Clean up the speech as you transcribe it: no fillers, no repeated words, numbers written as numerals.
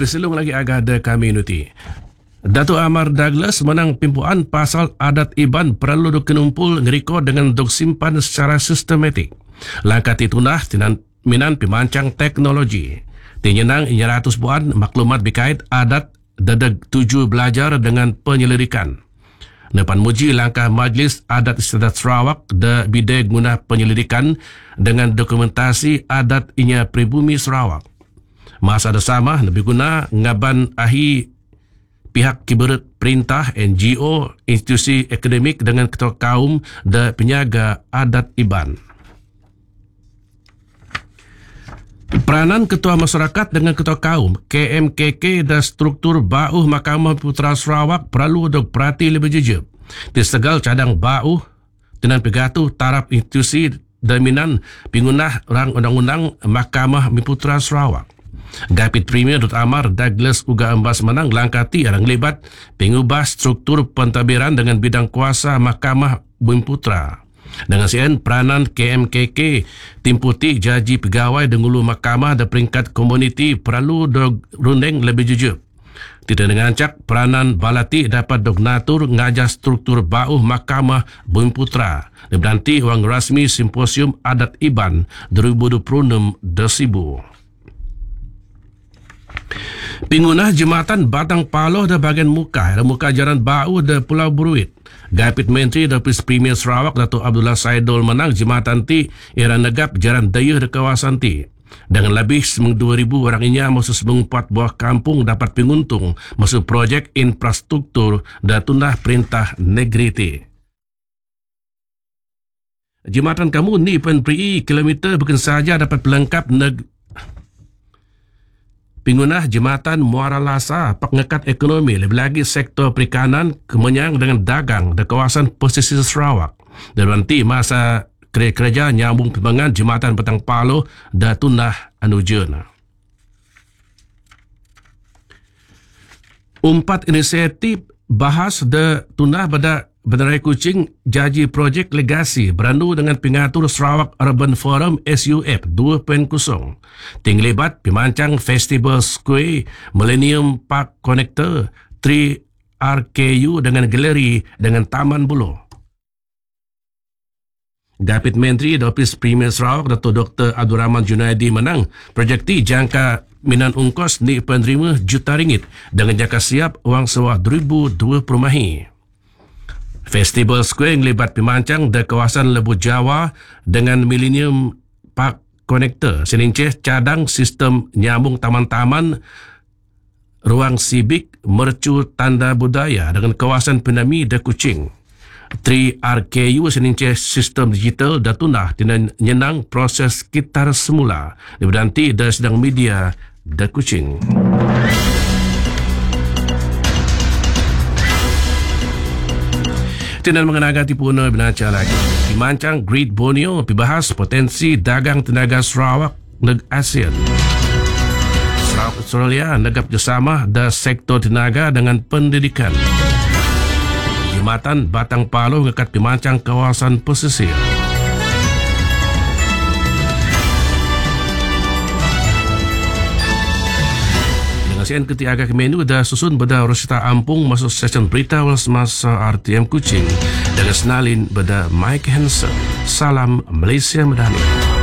Pesilung lagi agada community. Datuk Amar Douglas menang pimpuan pasal adat Iban perlu dikenumpul ngerikod dengan dok simpan secara sistematik. Langkah titunah minan pimancang teknologi. Tinyenang 100 buan maklumat berkait adat dadeg 7 belajar dengan penyelidikan. Nepan muji langkah Majlis Adat Istiadat Sarawak da bidai guna penyelidikan dengan dokumentasi adat inya pribumi Sarawak. Masa sama lebih guna ngaban ahi pihak kiberat perintah, NGO, institusi akademik dengan ketua kaum dan penjaga adat Iban. Peranan ketua masyarakat dengan ketua kaum, KMKK dan struktur bauh Mahkamah Putra Sarawak perlu diperhati lebih jujur. Di segal cadang bauh dengan pegatuh taraf institusi dominan pengguna rang undang-undang Mahkamah Putra Sarawak. Gapit Premier Dr. Amar Douglas uga embas menang langkah ti arang libat pengubah struktur pentadbiran dengan bidang kuasa Mahkamah Bumiputera. Dengan sian peranan KMKK tim putih jaji pegawai dengulu mahkamah dan peringkat komuniti perlu rundeng lebih jujur. Tidak dengan cak peranan balati dapat dognatur ngajar struktur bauh Mahkamah Bumiputera dan berhenti wang rasmi simposium adat Iban 2026 Desibu. Pengguna jembatan Batang Paloh dan bahagian muka jalan bau dan Pulau Buruit. Gapit Menteri Dapis Premier Sarawak Datuk Abdullah Saidul menang jembatan ti era negap jalan daya di kawasan ti. Dengan lebih 2,000 orang inya masuk 4 buah kampung dapat penguntung masuk projek infrastruktur dan tundah perintah negeri ti. Jembatan kamu ni penperi kilometer bukan saja dapat pelengkap pengguna jembatan Muara Lasa pengekat ekonomi lebih lagi sektor perikanan kemenyang dengan dagang di kawasan pesisir Sarawak. Dan nanti masa kerja nyambung pembangunan jembatan Batang Paloh dan tunah anujana. 4 inisiatif bahas de tunah pada Bandaraya Kuching jaji projek legasi berandu dengan pengatur Sarawak Urban Forum SUF 2.0. Tinglibat pimancang Festival Square Millennium Park Connector 3RKU dengan galeri dengan Taman Buloh. Gapit Menteri Dapis Premier Sarawak Datuk Dr. Abdul Rahman Junaidi menang projek ti jangka minan ungkos ni penerima RM1 dengan jangka siap wang sewa 2020 mahi. Festival Square ngelibat pimancang di kawasan Lebuh Jawa dengan Millennium Park Connector. Seninceh cadang sistem nyambung taman-taman, ruang sibik, mercu tanda budaya dengan kawasan Penami de Kuching. 3RKU seninceh sistem digital dan tunah dengan nyenang proses kitar semula. Diberdanti dari sedang media de Kuching. Dan mengenai tipuna binaca lagi. Pimancang Great Borneo dibahas potensi dagang tenaga Sarawak neg ASEAN. Sarawak Australia negap bersama dan sektor tenaga dengan pendidikan. Jembatan Batang Paloh ngekat pimancang kawasan pesisir. Sian ketiaga menu dah susun beda Rosita Ampung masuk session berita masa RTM Kuching dengan senalin beda Mike Hansen. Salam Malaysia Madani.